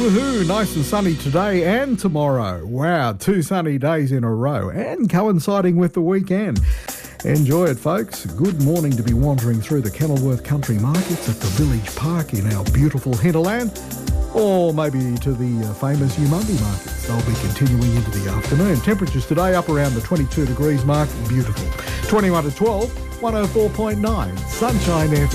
Woohoo, nice and sunny today and tomorrow. Wow, 2 sunny days in a row and coinciding with the weekend. Enjoy it, folks. Good morning to be wandering through the Kenilworth Country Markets at the Village Park in our beautiful hinterland, or maybe to the famous Umundi markets. They'll be continuing into the afternoon. Temperatures today up around the 22 degrees mark. Beautiful. 21 to 12, 104.9, Sunshine FM.